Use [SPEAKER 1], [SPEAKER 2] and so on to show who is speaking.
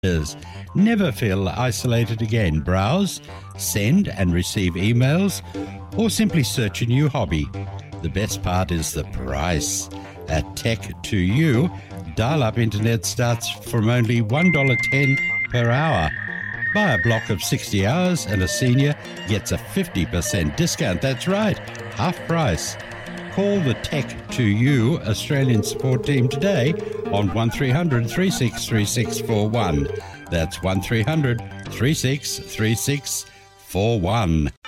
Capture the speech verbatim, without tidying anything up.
[SPEAKER 1] Never feel isolated again. Browse, send and receive emails, or simply search a new hobby. The best part is the price. At Tech to You, dial-up internet starts from only one dollar ten per hour. Buy a block of sixty hours and a senior gets a fifty percent discount. That's right, half price. Call the Tech to You Australian support team today on one three hundred, three six three six four one. That's one three hundred, three six three six four one.